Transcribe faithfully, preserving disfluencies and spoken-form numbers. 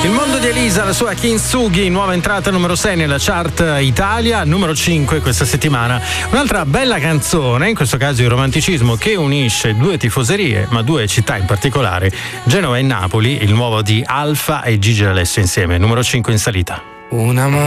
Il mondo di Elisa, la sua Kintsugi, nuova entrata numero sei nella chart Italia, numero cinque questa settimana. Un'altra bella canzone, in questo caso il romanticismo che unisce due tifoserie, ma due città in particolare, Genova e Napoli, il nuovo di Alfa e Gigi D'Alessio insieme, numero cinque in salita. Una